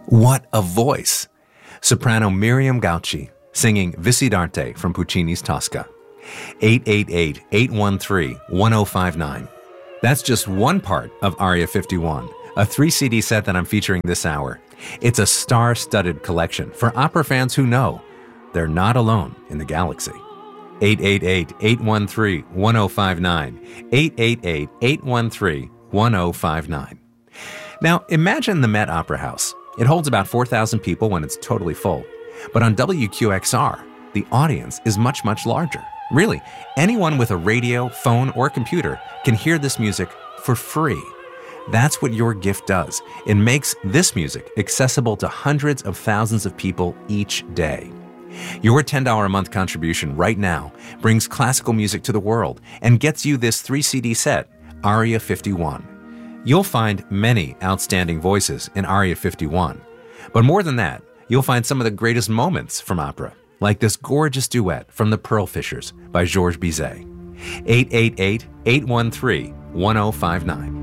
What a voice! Soprano Miriam Gauci singing Visidarte from Puccini's Tosca. 888-813-1059. That's just one part of Aria 51, a 3-CD set that I'm featuring this hour. It's a star-studded collection for opera fans who know they're not alone in the galaxy. 888-813-1059. 888-813-1059. Now, imagine the Met Opera House. It holds about 4,000 people when it's totally full. But on WQXR, the audience is much, much larger. Really, anyone with a radio, phone, or computer can hear this music for free. That's what your gift does. It makes this music accessible to hundreds of thousands of people each day. Your $10 a month contribution right now brings classical music to the world and gets you this 3-CD set, Aria 51. You'll find many outstanding voices in Aria 51. But more than that, you'll find some of the greatest moments from opera, like this gorgeous duet from The Pearl Fishers by Georges Bizet. 888-813-1059.